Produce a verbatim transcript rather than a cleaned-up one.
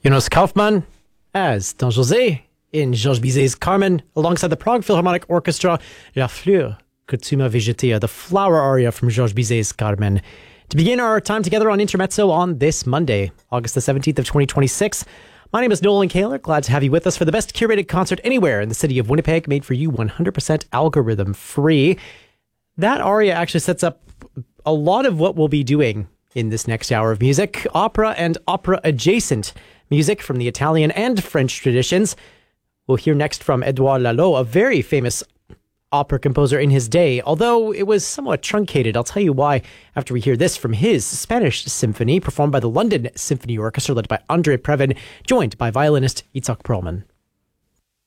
Jonas Kaufmann as Don José in Georges Bizet's Carmen, alongside the Prague Philharmonic Orchestra, La Fleur que tu m'as végété, the flower aria from Georges Bizet's Carmen. To begin our time together on Intermezzo on this Monday, August the seventeenth of twenty twenty-six, my name is Nolan Kaler. Glad to have you with us for the best curated concert anywhere in the city of Winnipeg, made for you one hundred percent algorithm free. That aria actually sets up a lot of what we'll be doing in this next hour of music. Opera and opera-adjacent music from the Italian and French traditions. We'll hear next from Edouard Lalo, a very famous opera composer in his day, although it was somewhat truncated. I'll tell you why after we hear this from his Spanish symphony, performed by the London Symphony Orchestra, led by Andre Previn, joined by violinist Itzhak Perlman.